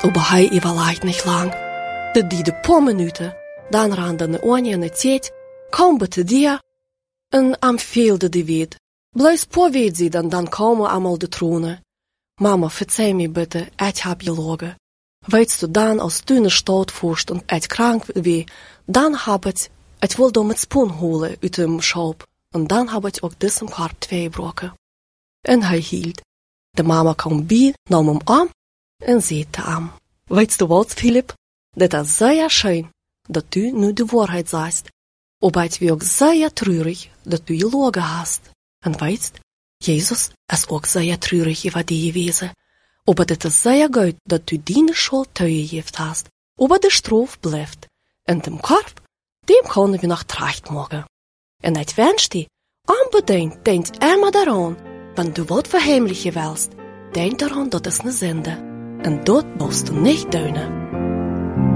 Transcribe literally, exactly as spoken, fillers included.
aber hij überlegt nicht lang. De die de paar minuten, dan randen de onie en de tijd, kom bij dir, en am veelde de wid. Blijf paar weet dan dan komen allemaal de tronen. Mama, verzeih mir bitte, ich hab gelogen. Weißt du dann, als du in de stad voerst en ich krank wie, dan hab ich, ich will do met spoon holen uit dem Schop, en dan hab ich ook diesem Korb twee gebroken. En hij hield. De mama kwam bij, nam hem aan en zei te hem, weißt du wat, Philipp? Dat is zeer schön, dat du nu de waarheid sagst, aber ich bin auch sehr traurig, dat du gelogen hast. En weißt, Jesus is ook zeer traurig über die gewesen, aber dat is zeer gut, dat du deine Schuld teugegeft hast, aber de straf blijft, en dem Korb, dem können wir noch recht machen. En ich wünsche dir, unbedingt denk immer daran, wenn du wat verheimlichen willst, denk daran, dat is eine Sünde, en dort musst du nicht deunen.